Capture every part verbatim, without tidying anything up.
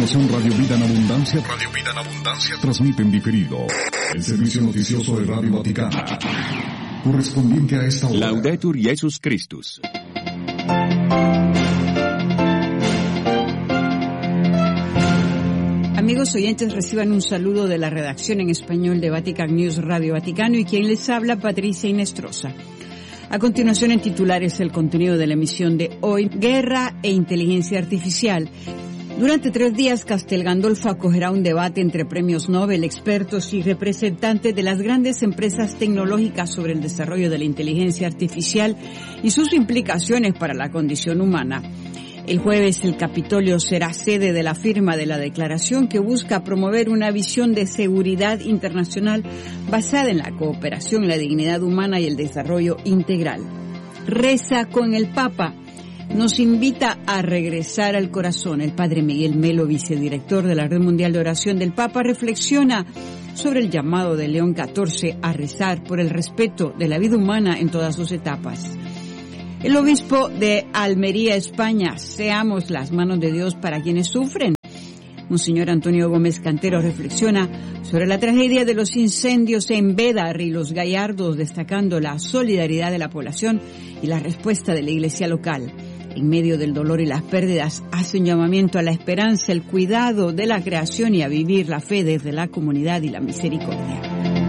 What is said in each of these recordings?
continuación Radio Vida en Abundancia. Radio Vida en Abundancia transmite en diferido el servicio noticioso de Radio Vaticana, correspondiente a esta hora. Laudetur Jesus Christus. Amigos oyentes, reciban un saludo de la redacción en español de Vatican News Radio Vaticano y quien les habla, Patricia Inestrosa. A continuación, en titulares, el contenido de la emisión de hoy: Guerra e inteligencia artificial. Durante tres días, Castel Gandolfo acogerá un debate entre premios Nobel, expertos y representantes de las grandes empresas tecnológicas sobre el desarrollo de la inteligencia artificial y sus implicaciones para la condición humana. El jueves, el Capitolio será sede de la firma de la declaración que busca promover una visión de seguridad internacional basada en la cooperación, la dignidad humana y el desarrollo integral. Reza con el Papa. Nos invita a regresar al corazón. El padre Miguel Melo, vicedirector de la Red Mundial de Oración del Papa, reflexiona sobre el llamado de León catorce a rezar por el respeto de la vida humana en todas sus etapas. El obispo de Almería, España: seamos las manos de Dios para quienes sufren. Monseñor Antonio Gómez Cantero reflexiona sobre la tragedia de los incendios en Bédar y Los Gallardos, destacando la solidaridad de la población y la respuesta de la iglesia local. En medio del dolor y las pérdidas, hace un llamamiento a la esperanza, el cuidado de la creación y a vivir la fe desde la comunidad y la misericordia.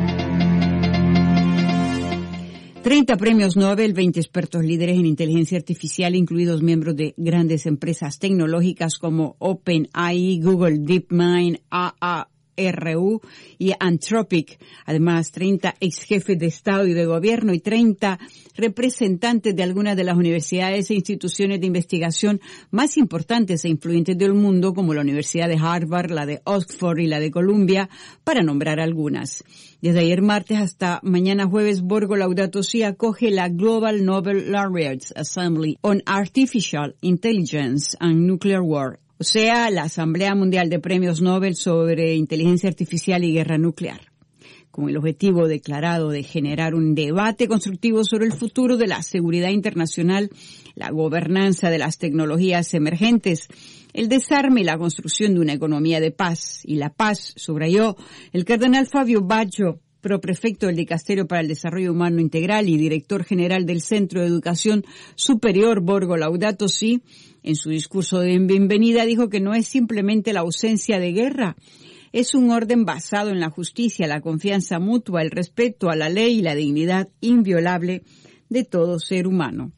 treinta premios Nobel, veinte expertos líderes en inteligencia artificial, incluidos miembros de grandes empresas tecnológicas como OpenAI, Google, DeepMind, A A R U y Anthropic. Además, treinta ex jefes de Estado y de Gobierno y treinta representantes de algunas de las universidades e instituciones de investigación más importantes e influyentes del mundo, como la Universidad de Harvard, la de Oxford y la de Columbia, para nombrar algunas. Desde ayer martes hasta mañana jueves, Borgo Laudato Si acoge la Global Nobel Laureates Assembly on Artificial Intelligence and Nuclear War, o sea, la Asamblea Mundial de Premios Nobel sobre Inteligencia Artificial y Guerra Nuclear, con el objetivo declarado de generar un debate constructivo sobre el futuro de la seguridad internacional, la gobernanza de las tecnologías emergentes, el desarme y la construcción de una economía de paz. Y la paz, subrayó el cardenal Fabio Baggio, proprefecto del Dicasterio para el Desarrollo Humano Integral y director general del Centro de Educación Superior Borgo Laudato Si. En su discurso de bienvenida dijo que no es simplemente la ausencia de guerra, es un orden basado en la justicia, la confianza mutua, el respeto a la ley y la dignidad inviolable de todo ser humano.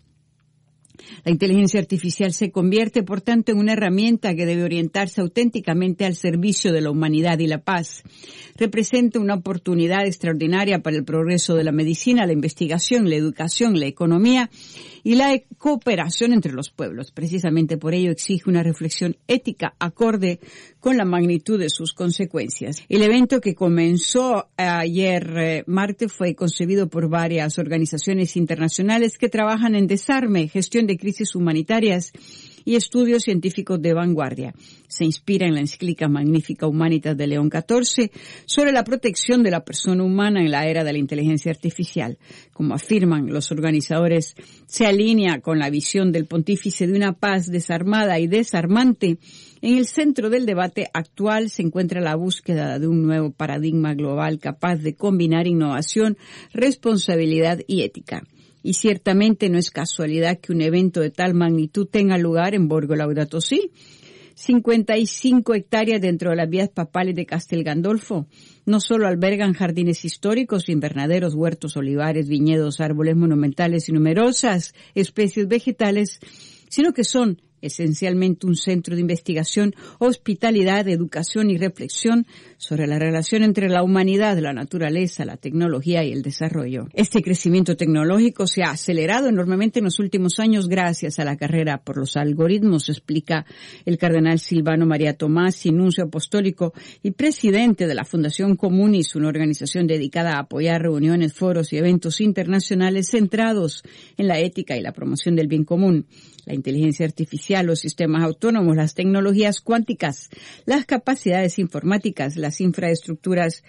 La inteligencia artificial se convierte, por tanto, en una herramienta que debe orientarse auténticamente al servicio de la humanidad y la paz. Representa una oportunidad extraordinaria para el progreso de la medicina, la investigación, la educación, la economía y la cooperación entre los pueblos. Precisamente por ello exige una reflexión ética acorde con la magnitud de sus consecuencias. El evento, que comenzó ayer eh, martes, fue concebido por varias organizaciones internacionales que trabajan en desarme, gestión de crisis humanitarias y estudios científicos de vanguardia. Se inspira en la encíclica Magnificat Humanitas de León catorce sobre la protección de la persona humana en la era de la inteligencia artificial. Como afirman los organizadores, se alinea con la visión del pontífice de una paz desarmada y desarmante. En el centro del debate actual se encuentra la búsqueda de un nuevo paradigma global capaz de combinar innovación, responsabilidad y ética. Y ciertamente no es casualidad que un evento de tal magnitud tenga lugar en Borgo Laudato Si. cincuenta y cinco hectáreas dentro de las vías papales de Castel Gandolfo no solo albergan jardines históricos, invernaderos, huertos, olivares, viñedos, árboles monumentales y numerosas especies vegetales, sino que son esencialmente un centro de investigación, hospitalidad, educación y reflexión sobre la relación entre la humanidad, la naturaleza, la tecnología y el desarrollo. Este crecimiento tecnológico se ha acelerado enormemente en los últimos años gracias a la carrera por los algoritmos, explica el cardenal Silvano María Tomás, nuncio apostólico y presidente de la Fundación Comunis, una organización dedicada a apoyar reuniones, foros y eventos internacionales centrados en la ética y la promoción del bien común. La inteligencia artificial, los sistemas autónomos, las tecnologías cuánticas, las capacidades informáticas, las infraestructuras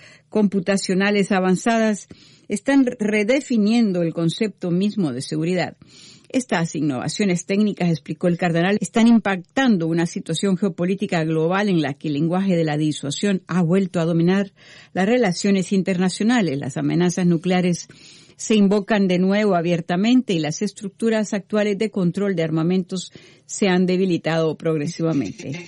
computacionales avanzadas están redefiniendo el concepto mismo de seguridad. Estas innovaciones técnicas, explicó el cardenal, están impactando una situación geopolítica global en la que el lenguaje de la disuasión ha vuelto a dominar las relaciones internacionales. Las amenazas nucleares se invocan de nuevo abiertamente y las estructuras actuales de control de armamentos se han debilitado progresivamente.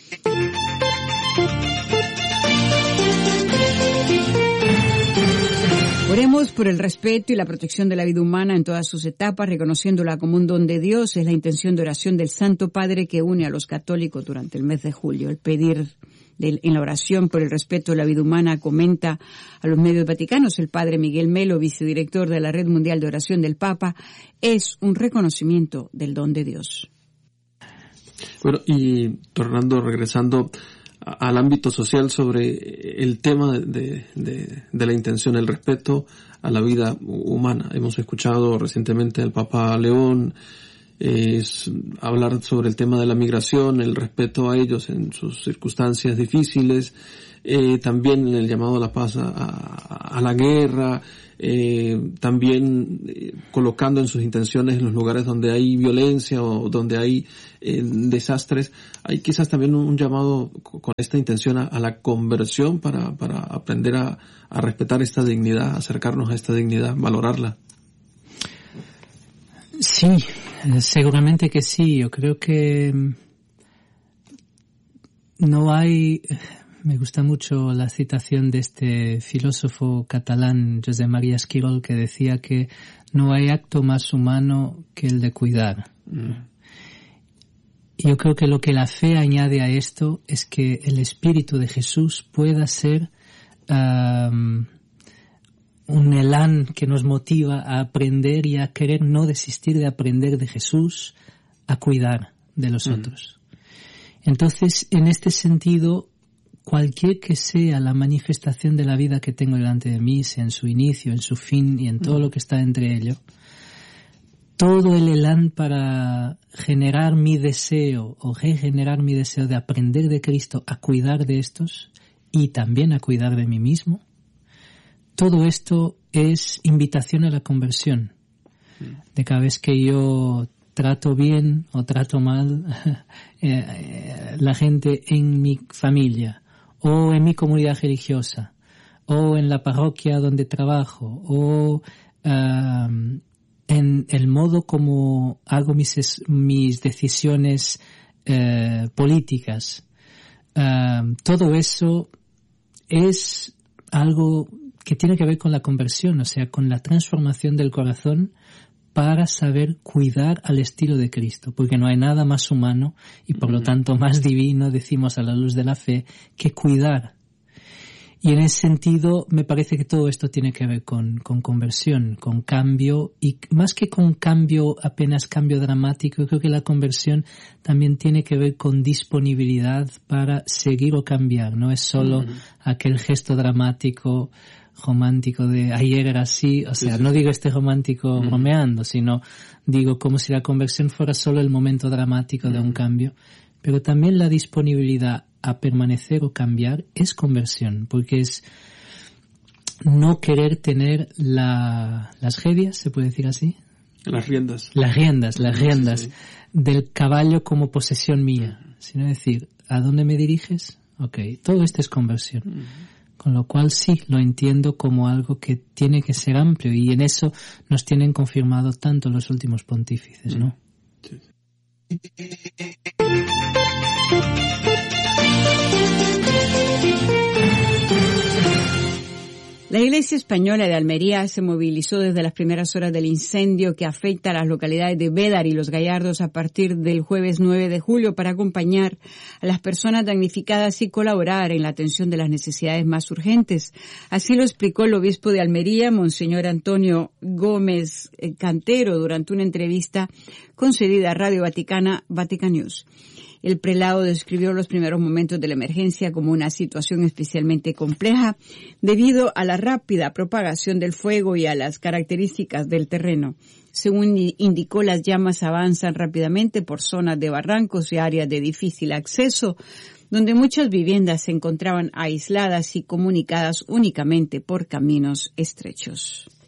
Oremos por el respeto y la protección de la vida humana en todas sus etapas, reconociéndola como un don de Dios. Es la intención de oración del Santo Padre que une a los católicos durante el mes de julio. El pedir de, en la oración por el respeto de la vida humana, comenta a los medios vaticanos el Padre Miguel Melo, vicedirector de la Red Mundial de Oración del Papa, es un reconocimiento del don de Dios. Bueno, y tornando, regresando al ámbito social sobre el tema de, de, de la intención, el respeto a la vida humana. Hemos escuchado recientemente al Papa León eh, hablar sobre el tema de la migración, el respeto a ellos en sus circunstancias difíciles, eh, también el llamado a la paz, a, a, a la guerra, eh, también eh, colocando en sus intenciones en los lugares donde hay violencia o donde hay eh, desastres. Hay quizás también un, un llamado con esta intención a, a la conversión para, para aprender a, a respetar esta dignidad, acercarnos a esta dignidad, valorarla. Sí, seguramente que sí. Yo creo que no hay... Me gusta mucho la citación de este filósofo catalán, Josep María Esquirol, que decía que no hay acto más humano que el de cuidar. Mm. Yo creo que lo que la fe añade a esto es que el Espíritu de Jesús pueda ser um, un elán que nos motiva a aprender y a querer no desistir de aprender de Jesús, a cuidar de los mm. otros. Entonces, en este sentido, cualquier que sea la manifestación de la vida que tengo delante de mí, sea en su inicio, en su fin y en todo lo que está entre ello, todo el elán para generar mi deseo o regenerar mi deseo de aprender de Cristo a cuidar de estos y también a cuidar de mí mismo, todo esto es invitación a la conversión. De cada vez que yo trato bien o trato mal eh, la gente en mi familia, o en mi comunidad religiosa, o en la parroquia donde trabajo, o uh, en el modo como hago mis, mis decisiones uh, políticas. Uh, todo eso es algo que tiene que ver con la conversión, o sea, con la transformación del corazón para saber cuidar al estilo de Cristo, porque no hay nada más humano y por lo tanto más divino, decimos a la luz de la fe, que cuidar. Y en ese sentido me parece que todo esto tiene que ver con, con conversión, con cambio, y más que con cambio, apenas cambio dramático, creo que la conversión también tiene que ver con disponibilidad para seguir o cambiar, no es solo uh-huh. aquel gesto dramático romántico de ayer era así, o sea, sí, sí. no digo este romántico uh-huh. bromeando, sino digo como si la conversión fuera solo el momento dramático uh-huh. de un cambio, pero también la disponibilidad a permanecer o cambiar es conversión, porque es no querer tener la, las riendas, ¿se puede decir así? Las riendas. Las riendas, las riendas sí, sí. del caballo como posesión mía, uh-huh. sino decir, ¿a dónde me diriges? Ok, todo esto es conversión. Uh-huh. Con lo cual sí, lo entiendo como algo que tiene que ser amplio y en eso nos tienen confirmado tanto los últimos pontífices, ¿no? Sí. La Iglesia Española de Almería se movilizó desde las primeras horas del incendio que afecta a las localidades de Bédar y Los Gallardos a partir del jueves nueve de julio para acompañar a las personas damnificadas y colaborar en la atención de las necesidades más urgentes. Así lo explicó el obispo de Almería, Monseñor Antonio Gómez Cantero, durante una entrevista concedida a Radio Vaticana, Vatican News. El prelado describió los primeros momentos de la emergencia como una situación especialmente compleja debido a la rápida propagación del fuego y a las características del terreno. Según indicó, las llamas avanzan rápidamente por zonas de barrancos y áreas de difícil acceso, donde muchas viviendas se encontraban aisladas y comunicadas únicamente por caminos estrechos.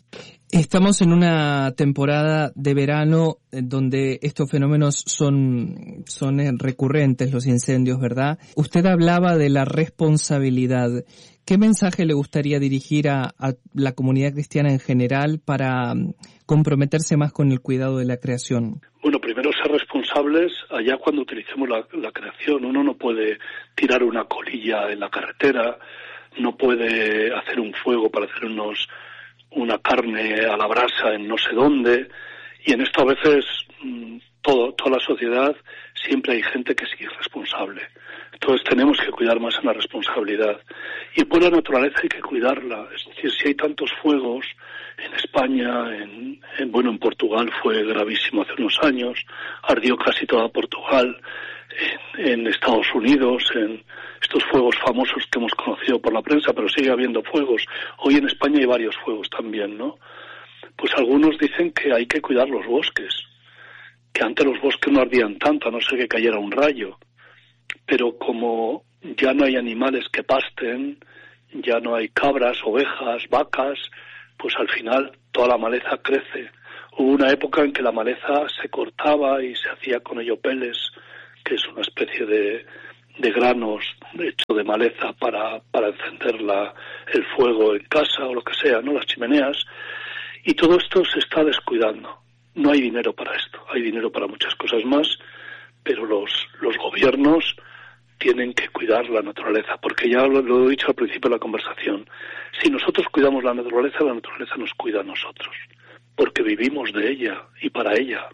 Estamos en una temporada de verano donde estos fenómenos son, son recurrentes, los incendios, ¿verdad? Usted hablaba de la responsabilidad. ¿Qué mensaje le gustaría dirigir a, a la comunidad cristiana en general para comprometerse más con el cuidado de la creación? Bueno, primero ser responsables allá cuando utilicemos la, la creación. Uno no puede tirar una colilla en la carretera, no puede hacer un fuego para hacer unos una carne a la brasa en no sé dónde, y en esto a veces todo, toda la sociedad siempre hay gente que es irresponsable. Entonces tenemos que cuidar más en la responsabilidad. Y por la naturaleza hay que cuidarla. Es decir, si hay tantos fuegos en España, en, en bueno, en Portugal fue gravísimo hace unos años, ardió casi toda Portugal, en, en Estados Unidos, en estos fuegos famosos que hemos conocido por la prensa, pero sigue habiendo fuegos. Hoy en España hay varios fuegos también, ¿no? Pues algunos dicen que hay que cuidar los bosques, que antes los bosques no ardían tanto, a no ser que cayera un rayo. Pero como ya no hay animales que pasten, ya no hay cabras, ovejas, vacas, pues al final toda la maleza crece. Hubo una época en que la maleza se cortaba y se hacía con ello peles, que es una especie de, de granos hecho de maleza para, para encender la, el fuego en casa o lo que sea, ¿no? Las chimeneas. Y todo esto se está descuidando. No hay dinero para esto. Hay dinero para muchas cosas más, pero los, los gobiernos tienen que cuidar la naturaleza, porque ya lo, lo he dicho al principio de la conversación. Si nosotros cuidamos la naturaleza, la naturaleza nos cuida a nosotros, porque vivimos de ella y para ella,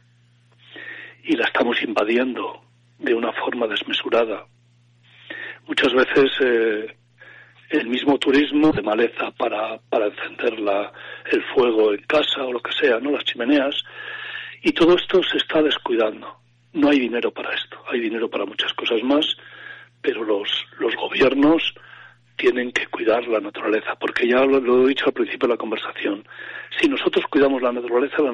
y la estamos invadiendo de una forma desmesurada. Muchas veces eh, el mismo turismo de maleza para, para encender la, el fuego en casa o lo que sea, ¿no? Las chimeneas, y todo esto se está descuidando. No hay dinero para esto, hay dinero para muchas cosas más, pero los, los gobiernos tienen que cuidar la naturaleza, porque ya lo, lo he dicho al principio de la conversación. Si nosotros cuidamos la naturaleza, la